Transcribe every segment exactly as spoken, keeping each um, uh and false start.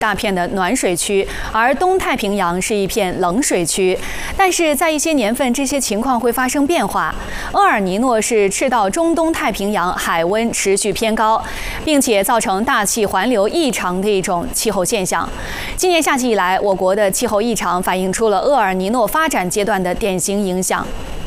大片的暖水区，而东太平洋是一片冷水区。但是在一些年份，这些情况会发生变化。厄尔尼诺是赤道中东太平洋海温持续偏高，并且造成大气环流异常的一种气候现象。今年夏季以来，我国的气候异常反映出了厄尔尼诺发展阶段的典型影响。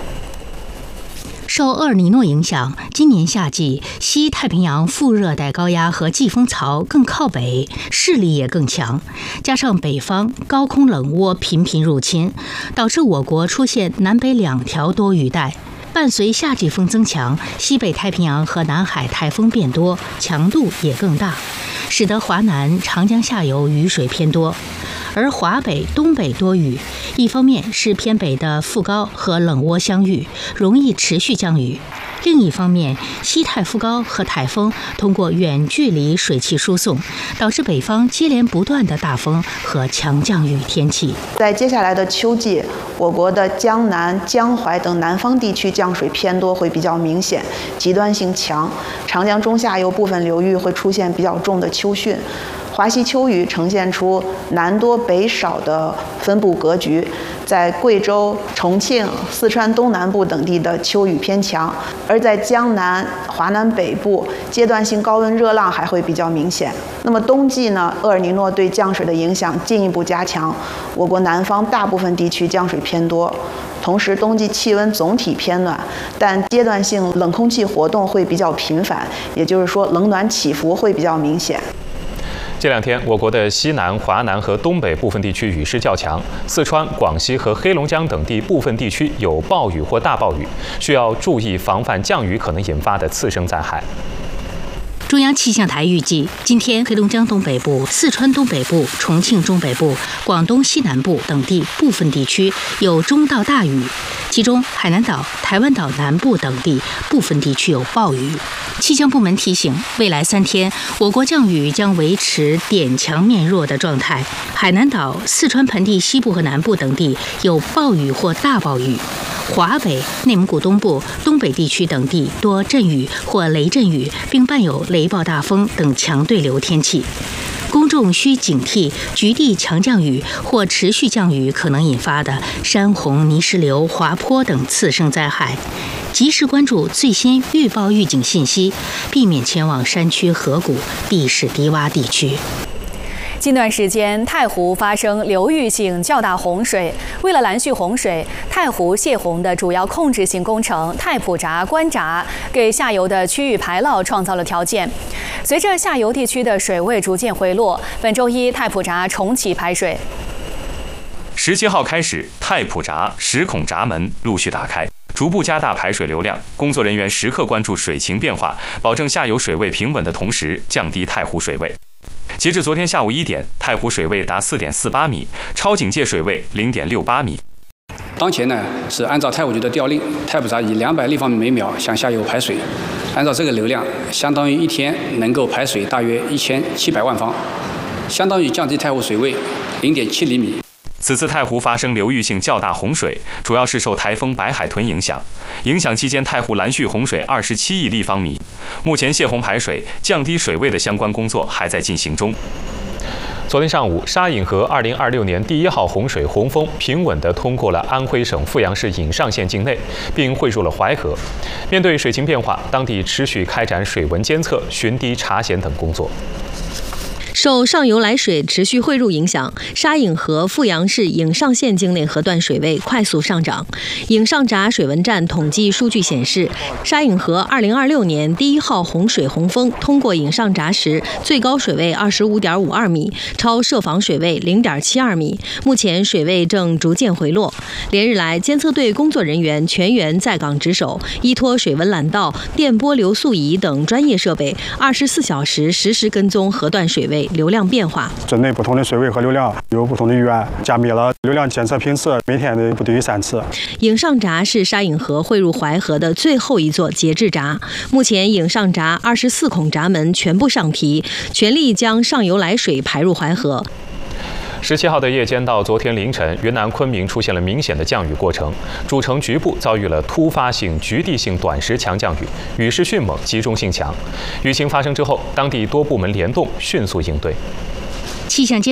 受厄尔尼诺影响，今年夏季西太平洋副热带高压和季风槽更靠北，势力也更强，加上北方高空冷涡频频入侵，导致我国出现南北两条多雨带。伴随夏季风增强，西北太平洋和南海台风变多，强度也更大，使得华南、长江下游雨水偏多。 而华北、东北多雨，一方面是偏北的副高和冷涡相遇，容易持续降雨；另一方面，西太副高和台风通过远距离水汽输送，导致北方接连不断的大风和强降雨天气。 在接下来的秋季，我国的江南、江淮等南方地区降水偏多会比较明显，极端性强。长江中下游部分流域会出现比较重的秋汛。 华西秋雨呈现出南多北少的分布格局，在贵州、重庆、四川东南部等地的秋雨偏强，而在江南、华南北部，阶段性高温热浪还会比较明显。那么冬季呢，厄尔尼诺对降水的影响进一步加强，我国南方大部分地区降水偏多。 同时，冬季气温总体偏暖，但阶段性冷空气活动会比较频繁，也就是说，冷暖起伏会比较明显。 这两天，我国的西南、华南和东北部分地区雨势较强，四川、广西和黑龙江等地部分地区有暴雨或大暴雨，需要注意防范降雨可能引发的次生灾害。 中央气象台预计，今天黑龙江东北部、四川东北部、重庆中北部、广东西南部等地部分地区有中到大雨，其中海南岛、台湾岛南部等地部分地区有暴雨。气象部门提醒，未来三天我国降雨将维持点强面弱的状态，海南岛、四川盆地西部和南部等地有暴雨或大暴雨。 华北、内蒙古东部、东北地区等地多阵雨或雷阵雨，并伴有雷暴大风等强对流天气。公众需警惕局地强降雨或持续降雨可能引发的山洪、泥石流、滑坡等次生灾害，及时关注最新预报预警信息，避免前往山区河谷、地势低洼地区。 近段时间，太湖发生流域性较大洪水。为了拦蓄洪水，太湖泄洪的主要控制性工程太普闸关闸给下游的区域排涝创造了条件。随着下游地区的水位逐渐回落，本周一太普闸重启排水。 十七号开始，太普闸十孔闸门陆续打开，逐步加大排水流量。工作人员时刻关注水情变化，保证下游水位平稳的同时，降低太湖水位。 截至昨天下午一点，太湖水位达 四点四八米，超警戒水位 零点六八米。 当前呢是按照太湖局的调令，太普闸以两百立方米每秒向下游排水，按照这个流量，相当于一天能够排水大约一千七百万方，相当于降低太湖水位 零点七厘米。 此次太湖发生流域性较大洪水，主要是受台风白海豚影响。影响期间，太湖拦蓄洪水二十七亿立方米。目前泄洪排水、降低水位的相关工作还在进行中。 昨天上午，沙引河二零二六年第一号洪水洪峰平稳地通过了安徽省阜阳市颍上县境内，并汇入了淮河。面对水情变化，当地持续开展水文监测、巡堤查险等工作。 受上游来水持续汇入影响，沙引河阜阳市颍上县境内河段水位快速上涨。颍上闸水文站统计数据显示，沙引河二零二六年第一号洪水洪峰通过颍上闸时，最高水位二十五点五二米，超设防水位零点七二米。目前水位正逐渐回落。连日来，监测队工作人员全员在岗值守，依托水文缆道、电波流速仪等专业设备，二十四小时实时跟踪河段水位 流量变化， 针对不同的水位和流量，有不同的预案，加密了流量监测频次，每天的不低于三次。 颍上闸是沙引河汇入淮河的最后一座节制闸，目前颍上闸二十四孔闸门全部上提，全力将上游来水排入淮河。 十七号的夜间到昨天凌晨，云南昆明出现了明显的降雨过程，主城局部遭遇了突发性、局地性短时强降雨，雨势迅猛，集中性强。雨情发生之后，当地多部门联动，迅速应对。 气象监